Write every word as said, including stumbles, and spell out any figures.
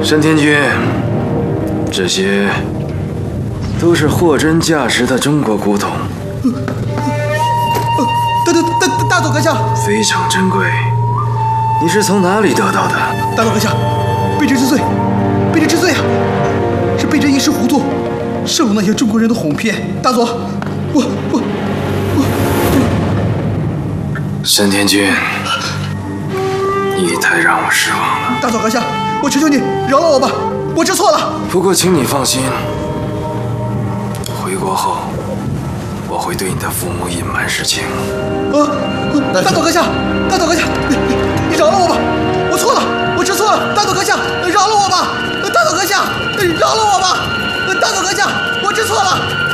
沈天君，这些都是货真价实的中国古董。 大大大大佐阁下， 非常珍贵。你是从哪里得到的？ 大佐阁下，卑职知罪，卑职知罪啊！是卑职一时糊涂，受了那些中国人的哄骗。大佐，我我我…… 沈天君，你太让我失望了。 大佐阁下，我求求你饶了我吧，我知错了。 不过，请你放心，回国后我会对你的父母隐瞒实情。 啊！大佐阁下，大佐阁下，你你饶了我吧，我错了，我知错了。大佐阁下，饶了我吧，大佐阁下，饶了我吧，大佐阁下，我知错了。